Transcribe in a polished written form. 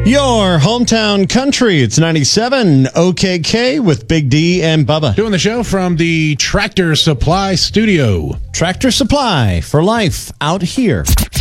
Your hometown country. It's 97 OKK with Big D and Bubba. Doing the show from the Tractor Supply Studio. Tractor Supply for life out here.